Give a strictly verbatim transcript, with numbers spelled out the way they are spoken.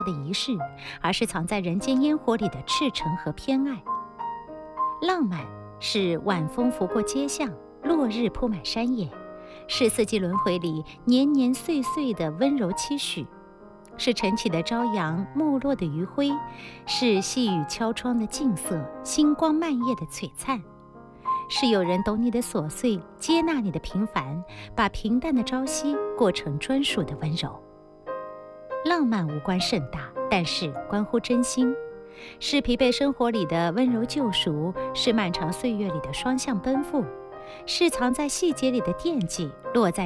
的仪式，而是藏在人间烟火里的赤诚和偏爱。浪漫是晚风拂过街巷，落日铺满山野，是四季轮回里年年岁岁的温柔期许，是晨起的朝阳，没落的余晖，是细雨敲窗的静色，星光漫夜的璀璨，是有人懂你的琐碎，接纳你的平凡，把平淡的朝夕过成专属的温柔。浪漫无关盛大，但是关乎真心，是疲惫生活里的温柔救赎，是漫长岁月里的双向奔赴，是藏在细节里的惦记，落在